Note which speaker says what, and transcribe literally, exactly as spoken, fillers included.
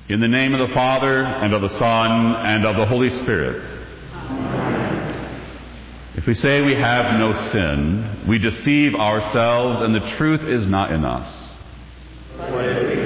Speaker 1: In the name of the Father, and of the Son, and of the Holy Spirit.
Speaker 2: Amen.
Speaker 1: If we say we have no sin, we deceive ourselves, and the truth is not in us.
Speaker 2: But if we